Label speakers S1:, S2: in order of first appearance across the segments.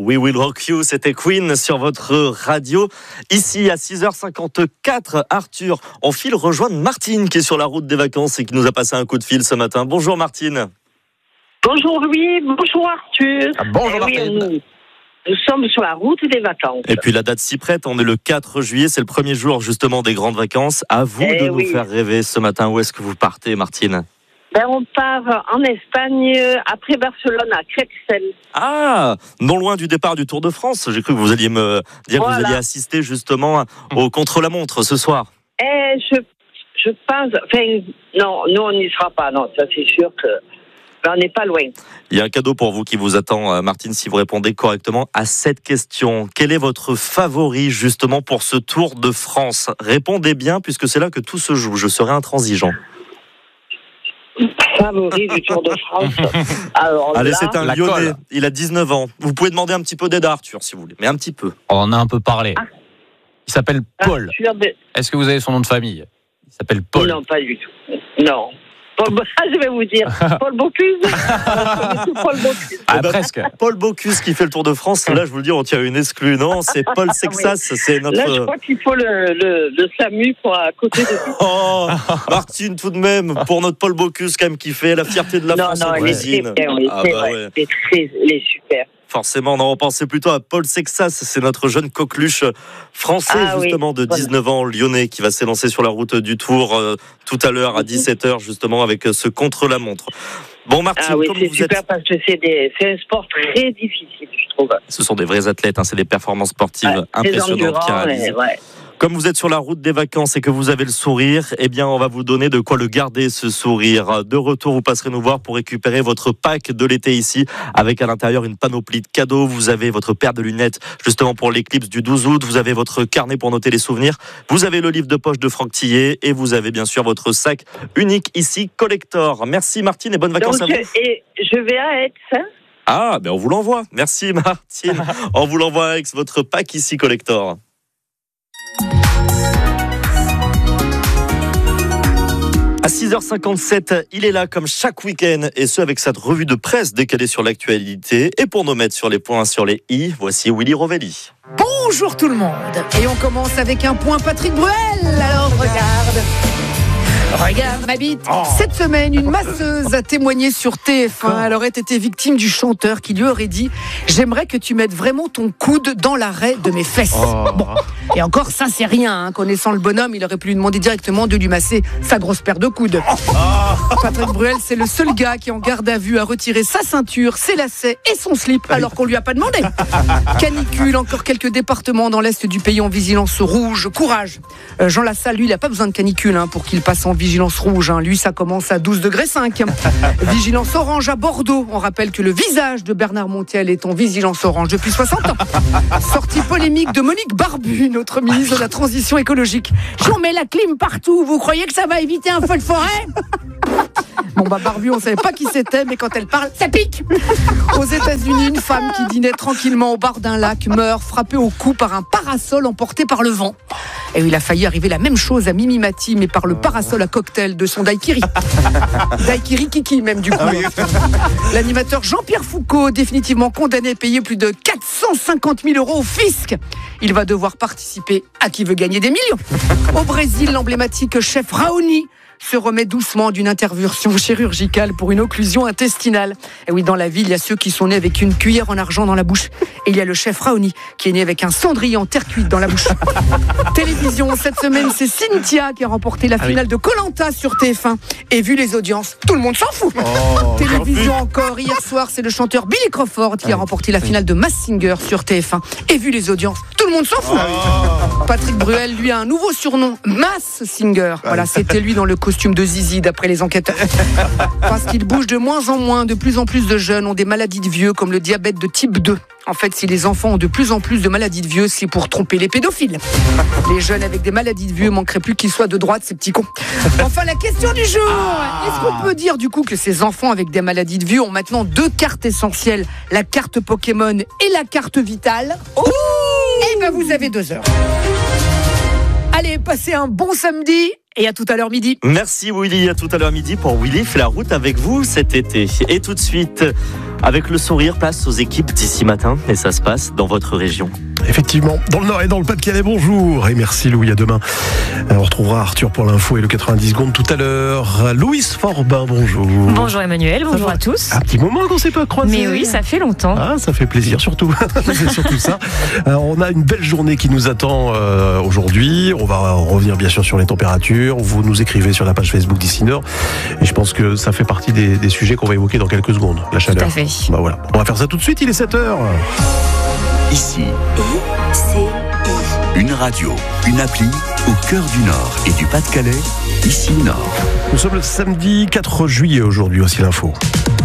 S1: We Will Rock You, c'était Queen sur votre radio. Ici, à 6h54, Arthur, on file rejoindre Martine qui est sur la route des vacances et qui nous a passé un coup de fil ce matin. Bonjour Martine.
S2: Bonjour Louis, bonjour Arthur.
S1: Bonjour Martine.
S2: Nous sommes sur la route des vacances.
S1: Et puis la date s'y prête, on est le 4 juillet, c'est le premier jour justement des grandes vacances. À vous de nous faire rêver ce matin. Où est-ce que vous partez Martine ?
S2: On part en Espagne, après Barcelone, à Crexel.
S1: Ah, non loin du départ du Tour de France. J'ai cru que vous alliez me dire que vous alliez assister justement au contre-la-montre ce soir.
S2: Je pense... non, nous on n'y sera pas, non, ça c'est sûr que... on n'est pas loin.
S1: Il y a un cadeau pour vous qui vous attend, Martine, si vous répondez correctement à cette question. Quel est votre favori, justement, pour ce Tour de France ? Répondez bien, puisque c'est là que tout se joue. Je serai intransigeant.
S2: Favori du Tour de France. Alors,
S1: allez, c'est un Lyonnais. Il a 19 ans. Vous pouvez demander un petit peu d'aide à Arthur, si vous voulez. Mais un petit peu.
S3: On en a un peu parlé. Il s'appelle Paul. Est-ce que vous avez son nom de famille ? Il s'appelle Paul.
S2: Non, pas du tout. Non. Je vais vous dire, Paul Bocuse. Paul Bocuse.
S1: Presque. Paul Bocuse qui fait le Tour de France. Là, je vous le dis, on tient une exclue. Non, c'est Paul Sexas. C'est notre...
S2: Là, je crois qu'il faut le SAMU pour à côté de tout.
S1: Oh, Martine, tout de même, pour notre Paul Bocuse, quand même, qui fait la fierté de la France en cuisine.
S2: Il est super.
S1: Forcément, on pensait plutôt à Paul Sexas, c'est notre jeune coqueluche français, justement, de 19 ans, lyonnais, qui va s'élancer sur la route du Tour tout à l'heure à 17h, justement, avec ce contre-la-montre. Bon, Martine, comme
S2: c'est
S1: vous
S2: super
S1: êtes...
S2: parce que c'est un sport très difficile, je trouve.
S1: Ce sont des vrais athlètes, c'est des performances sportives impressionnantes qui réalisent. Comme vous êtes sur la route des vacances et que vous avez le sourire, eh bien, on va vous donner de quoi le garder, ce sourire. De retour, vous passerez nous voir pour récupérer votre pack de l'été ici, avec à l'intérieur une panoplie de cadeaux. Vous avez votre paire de lunettes, justement, pour l'éclipse du 12 août. Vous avez votre carnet pour noter les souvenirs. Vous avez le livre de poche de Franck Tillet. Et vous avez, bien sûr, votre sac unique ici, Collector. Merci, Martine, et bonnes vacances à vous.
S2: Et je vais à Aix.
S1: Ah, ben on vous l'envoie. Merci, Martine. On vous l'envoie avec votre pack ici, Collector. À 6h57, il est là comme chaque week-end, et ce avec cette revue de presse décalée sur l'actualité. Et pour nous mettre sur les points, sur les i, voici Willy Rovelli.
S4: Bonjour tout le monde. Et on commence avec un point Patrick Bruel. Alors regarde ma bite. Cette semaine, une masseuse a témoigné sur TF1. Elle aurait été victime du chanteur qui lui aurait dit « J'aimerais que tu mettes vraiment ton coude dans l'arrêt de mes fesses. » Bon. Et encore, ça c'est rien. Connaissant le bonhomme, il aurait pu lui demander directement de lui masser sa grosse paire de coudes. Patrick Bruel, c'est le seul gars qui en garde à vue a retiré sa ceinture, ses lacets et son slip alors qu'on lui a pas demandé. Canicule, encore quelques départements dans l'est du pays en vigilance rouge. Courage. Jean Lassalle, lui, il n'a pas besoin de canicule pour qu'il passe en vigilance rouge. Lui, ça commence à 12,5 degrés. Vigilance orange à Bordeaux. On rappelle que le visage de Bernard Montiel est en vigilance orange depuis 60 ans. Sortie polémique de Monique Barbu, notre ministre de la Transition écologique. J'en mets la clim partout. Vous croyez que ça va éviter un feu de forêt ? Bon, Barbu, on savait pas qui c'était, mais quand elle parle, ça pique. Aux États-Unis, une femme qui dînait tranquillement au bord d'un lac meurt frappée au cou par un parasol emporté par le vent. Et il a failli arriver la même chose à Mimi Mati, mais par le parasol à cocktail de son daiquiri. Daiquiri Kiki, même, du coup. L'animateur Jean-Pierre Foucault, définitivement condamné à payer plus de 450 000 € au fisc. Il va devoir participer à Qui veut gagner des millions. Au Brésil, l'emblématique chef Raoni se remet doucement d'une intervention chirurgicale pour une occlusion intestinale. Et oui, dans la ville, il y a ceux qui sont nés avec une cuillère en argent dans la bouche. Et il y a le chef Raoni qui est né avec un cendrier en terre cuite dans la bouche. Télévision, cette semaine, c'est Cynthia qui a remporté la finale de Koh-Lanta sur TF1. Et vu les audiences, tout le monde s'en fout. Télévision encore, hier soir, c'est le chanteur Billy Crawford qui a remporté la finale de Masked Singer sur TF1. Et vu les audiences, tout le monde s'en fout. Patrick Bruel, lui, a un nouveau surnom, Masked Singer. Voilà, c'était lui dans le costume de Zizi, d'après les enquêteurs. Parce qu'il bouge de moins en moins, de plus en plus de jeunes ont des maladies de vieux, comme le diabète de type 2. En fait, si les enfants ont de plus en plus de maladies de vieux, c'est pour tromper les pédophiles. Les jeunes avec des maladies de vieux manqueraient plus qu'ils soient de droite, ces petits cons. Enfin, la question du jour. Est-ce qu'on peut dire du coup que ces enfants avec des maladies de vieux ont maintenant deux cartes essentielles, la carte Pokémon et la carte Vitale? Eh ben, vous avez 2 heures. Allez, passez un bon samedi et à tout à l'heure midi.
S1: Merci Willy, à tout à l'heure midi pour Willy fait la route avec vous cet été. Et tout de suite, avec le sourire, place aux équipes d'ici matin et ça se passe dans votre région.
S5: Effectivement, dans le Nord et dans le Pas-de-Calais, bonjour et merci Louis, à demain. On retrouvera Arthur pour l'info et le 90 secondes tout à l'heure. Louise Forbin, bonjour.
S6: Bonjour Emmanuel, bonjour à tous.
S5: Un petit moment qu'on ne s'est pas croisés.
S6: Mais oui, ça fait longtemps.
S5: Ah, ça fait plaisir, surtout. C'est surtout ça. On a une belle journée qui nous attend aujourd'hui. On va revenir bien sûr sur les températures. Vous nous écrivez sur la page Facebook d'ici Nord. Et je pense que ça fait partie des sujets qu'on va évoquer dans quelques secondes. La chaleur.
S6: Tout à fait.
S5: Bah voilà. On va faire ça tout de suite, il est 7h.
S7: Ici, une radio, une appli au cœur du Nord et du Pas-de-Calais, ici Nord.
S5: Nous sommes le samedi 4 juillet aujourd'hui, aussi l'info.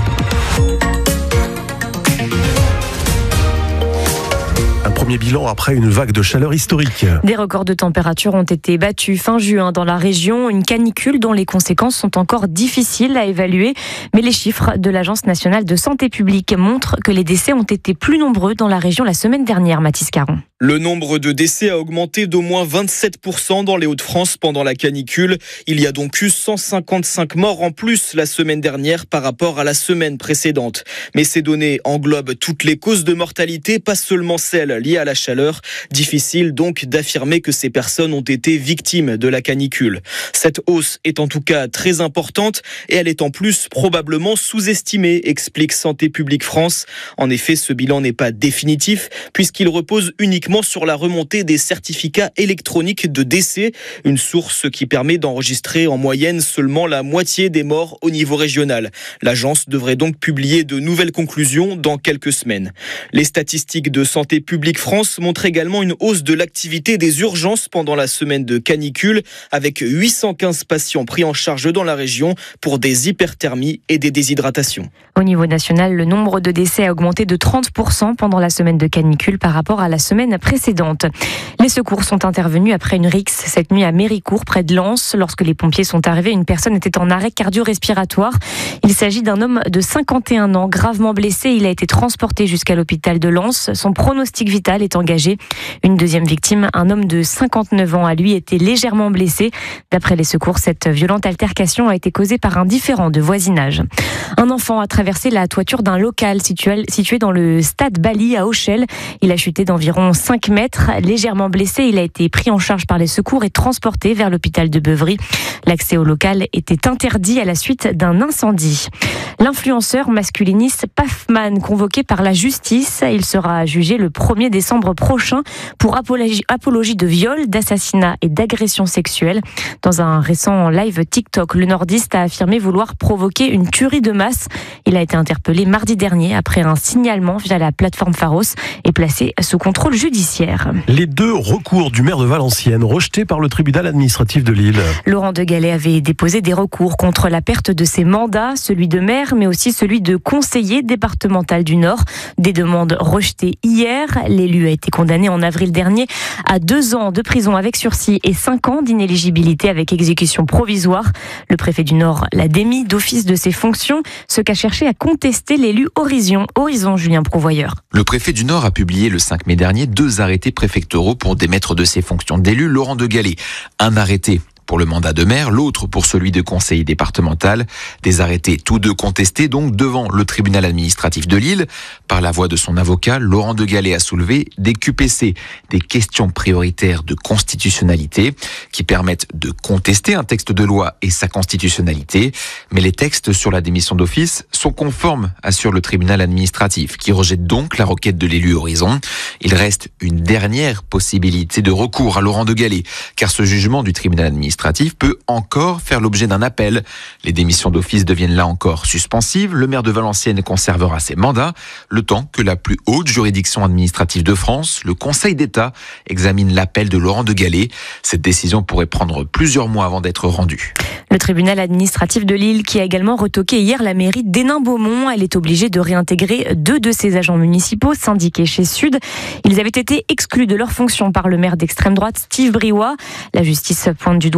S5: Premier bilan après une vague de chaleur historique.
S6: Des records de température ont été battus fin juin dans la région. Une canicule dont les conséquences sont encore difficiles à évaluer. Mais les chiffres de l'Agence nationale de santé publique montrent que les décès ont été plus nombreux dans la région la semaine dernière, Mathis Caron.
S8: Le nombre de décès a augmenté d'au moins 27% dans les Hauts-de-France pendant la canicule. Il y a donc eu 155 morts en plus la semaine dernière par rapport à la semaine précédente. Mais ces données englobent toutes les causes de mortalité, pas seulement celles liées à la chaleur. Difficile donc d'affirmer que ces personnes ont été victimes de la canicule. Cette hausse est en tout cas très importante et elle est en plus probablement sous-estimée, explique Santé publique France. En effet, ce bilan n'est pas définitif puisqu'il repose uniquement sur la remontée des certificats électroniques de décès, une source qui permet d'enregistrer en moyenne seulement la moitié des morts au niveau régional. L'agence devrait donc publier de nouvelles conclusions dans quelques semaines. Les statistiques de Santé publique France montrent également une hausse de l'activité des urgences pendant la semaine de canicule, avec 815 patients pris en charge dans la région pour des hyperthermies et des déshydratations.
S6: Au niveau national, le nombre de décès a augmenté de 30% pendant la semaine de canicule par rapport à la semaine précédente. Les secours sont intervenus après une rixe cette nuit à Méricourt, près de Lens. Lorsque les pompiers sont arrivés, une personne était en arrêt cardio-respiratoire. Il s'agit d'un homme de 51 ans, gravement blessé. Il a été transporté jusqu'à l'hôpital de Lens. Son pronostic vital est engagé. Une deuxième victime, un homme de 59 ans, a lui été légèrement blessé. D'après les secours, cette violente altercation a été causée par un différend de voisinage. Un enfant a traversé la toiture d'un local situé dans le stade Bali à Auchel. Il a chuté d'environ 5 mètres. Légèrement blessé, il a été pris en charge par les secours et transporté vers l'hôpital de Beuvry. L'accès au local était interdit à la suite d'un incendie. L'influenceur masculiniste Pafman, convoqué par la justice, il sera jugé le 1er décembre prochain pour apologie de viol, d'assassinat et d'agression sexuelle. Dans un récent live TikTok, le nordiste a affirmé vouloir provoquer une tuerie de masse. Il a été interpellé mardi dernier après un signalement via la plateforme Pharos et placé sous contrôle judiciaire.
S5: Les deux recours du maire de Valenciennes rejetés par le tribunal administratif de Lille.
S6: Laurent de Gallet avait déposé des recours contre la perte de ses mandats, celui de maire mais aussi celui de conseiller départemental du Nord. Des demandes rejetées hier. L'élu a été condamné en avril dernier à 2 ans de prison avec sursis et 5 ans d'inéligibilité avec exécution provisoire. Le préfet du Nord l'a démis d'office de ses fonctions, ce qu'a cherché à contester l'élu Horizon Julien Prouvoyeur.
S9: Le préfet du Nord a publié le 5 mai dernier 2 arrêtés préfectoraux pour démettre de ses fonctions d'élu Laurent de Gallet. Un arrêté pour le mandat de maire, l'autre pour celui de conseiller départemental. Des arrêtés tous deux contestés donc devant le tribunal administratif de Lille. Par la voix de son avocat, Laurent de Gallet a soulevé des QPC, des questions prioritaires de constitutionnalité qui permettent de contester un texte de loi et sa constitutionnalité. Mais les textes sur la démission d'office sont conformes, assure le tribunal administratif, qui rejette donc la requête de l'élu Horizon. Il reste une dernière possibilité de recours à Laurent de Gallet, car ce jugement du tribunal administratif peut encore faire l'objet d'un appel. Les démissions d'office deviennent là encore suspensives. Le maire de Valenciennes conservera ses mandats, le temps que la plus haute juridiction administrative de France, le Conseil d'État, examine l'appel de Laurent de Gallet. Cette décision pourrait prendre plusieurs mois avant d'être rendue.
S6: Le tribunal administratif de Lille qui a également retoqué hier la mairie d'Hénin-Beaumont. Elle est obligée de réintégrer 2 de ses agents municipaux syndiqués chez Sud. Ils avaient été exclus de leurs fonctions par le maire d'extrême droite Steve Briouat. La justice pointe du doigt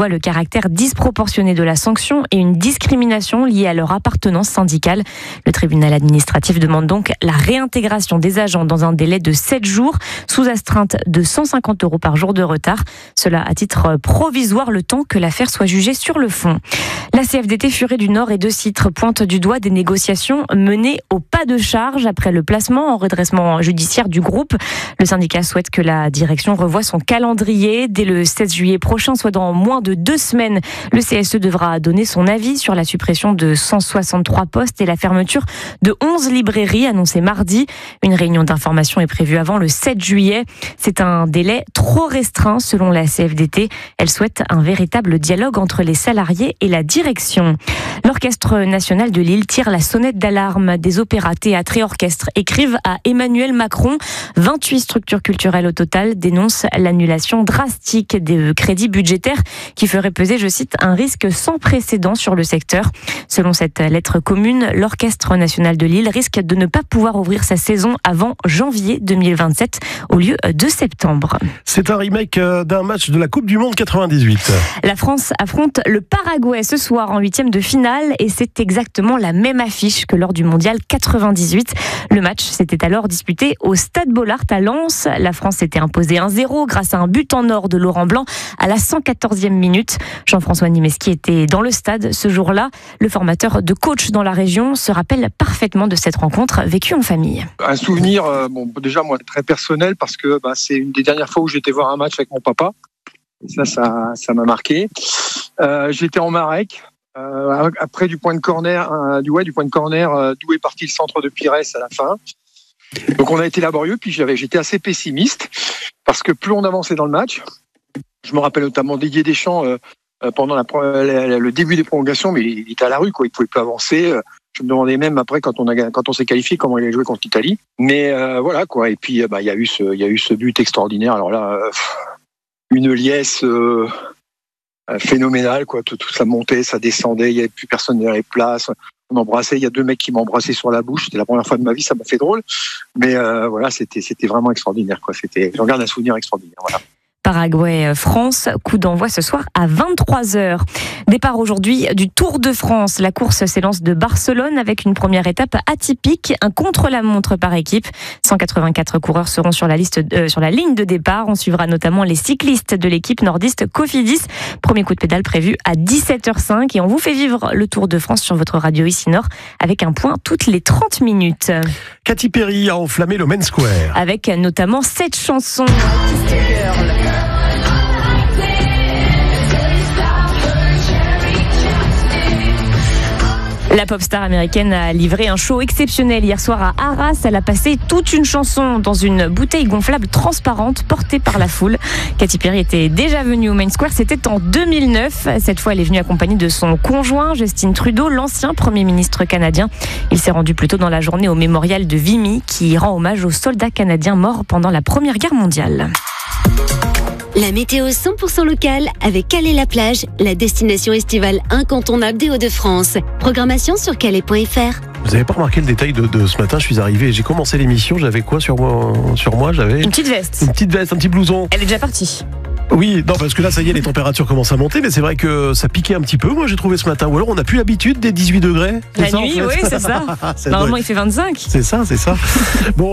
S6: le caractère disproportionné de la sanction et une discrimination liée à leur appartenance syndicale. Le tribunal administratif demande donc la réintégration des agents dans un délai de 7 jours, sous astreinte de 150 € par jour de retard. Cela à titre provisoire, le temps que l'affaire soit jugée sur le fond. La CFDT Furet du Nord et de Citre pointe du doigt des négociations menées au pas de charge après le placement en redressement judiciaire du groupe. Le syndicat souhaite que la direction revoie son calendrier dès le 16 juillet prochain, soit dans moins de 2 semaines. Le CSE devra donner son avis sur la suppression de 163 postes et la fermeture de 11 librairies annoncée mardi. Une réunion d'information est prévue avant le 7 juillet. C'est un délai trop restreint selon la CFDT. Elle souhaite un véritable dialogue entre les salariés et la direction. L'Orchestre national de Lille tire la sonnette d'alarme. Des opéras, théâtres et orchestres écrivent à Emmanuel Macron. 28 structures culturelles au total dénoncent l'annulation drastique des crédits budgétaires qui ferait peser, je cite, un risque sans précédent sur le secteur. Selon cette lettre commune, l'Orchestre national de Lille risque de ne pas pouvoir ouvrir sa saison avant janvier 2027 au lieu de septembre.
S5: C'est un remake d'un match de la Coupe du Monde 98.
S6: La France affronte le Paraguay ce soir en 8e de finale et c'est exactement la même affiche que lors du Mondial 98. Le match s'était alors disputé au Stade Bollaert à Lens. La France s'était imposée 1-0 grâce à un but en or de Laurent Blanc à la 114e minute. Jean-François Nimeski était dans le stade ce jour-là. Le formateur de coach dans la région se rappelle parfaitement de cette rencontre vécue en famille.
S10: Un souvenir, déjà moi très personnel parce que c'est une des dernières fois où j'étais voir un match avec mon papa. Et ça m'a marqué. J'étais en Marek. Après du point de corner, d'où est parti le centre de Pires à la fin. Donc on a été laborieux, puis j'étais assez pessimiste parce que plus on avançait dans le match, je me rappelle notamment Didier Deschamps pendant le début des prolongations, mais il était à la rue, quoi, il pouvait plus avancer. Je me demandais même après quand on s'est qualifié comment il allait jouer contre l'Italie. Mais voilà quoi. Et puis il y a eu ce but extraordinaire. Alors là, une liesse phénoménale quoi. Tout ça montait, ça descendait. Il y avait plus personne dans les places. On embrassait. Il y a 2 mecs qui m'ont embrassé sur la bouche. C'était la première fois de ma vie. Ça m'a fait drôle. Mais voilà, c'était vraiment extraordinaire quoi. J'en garde un souvenir extraordinaire. Voilà.
S6: Paraguay-France, coup d'envoi ce soir à 23h. Départ aujourd'hui du Tour de France. La course s'élance de Barcelone avec une première étape atypique, un contre-la-montre par équipe. 184 coureurs seront sur la ligne de départ. On suivra notamment les cyclistes de l'équipe nordiste Cofidis. Premier coup de pédale prévu à 17h05 et on vous fait vivre le Tour de France sur votre radio ici Nord avec un point toutes les 30 minutes.
S5: Katy Perry a enflammé le Main Square.
S6: Avec notamment cette chanson. La pop star américaine a livré un show exceptionnel hier soir à Arras. Elle a passé toute une chanson dans une bouteille gonflable transparente portée par la foule. Katy Perry était déjà venue au Main Square, c'était en 2009. Cette fois, elle est venue accompagnée de son conjoint, Justin Trudeau, l'ancien Premier ministre canadien. Il s'est rendu plus tôt dans la journée au mémorial de Vimy, qui rend hommage aux soldats canadiens morts pendant la Première Guerre mondiale.
S11: La météo 100% locale avec Calais-la-Plage, la destination estivale incontournable des Hauts-de-France. Programmation sur calais.fr.
S5: Vous n'avez pas remarqué le détail de ce matin, je suis arrivé, j'ai commencé l'émission, j'avais quoi sur moi j'avais
S6: une petite veste.
S5: Une petite veste, un petit blouson.
S6: Elle est déjà partie.
S5: Oui, non, parce que là, ça y est, les températures commencent à monter, mais c'est vrai que ça piquait un petit peu, moi, j'ai trouvé ce matin. Ou alors, on n'a plus l'habitude des 18 degrés.
S6: La nuit, oui, c'est ça. Normalement, il fait 25.
S5: C'est ça. Bon.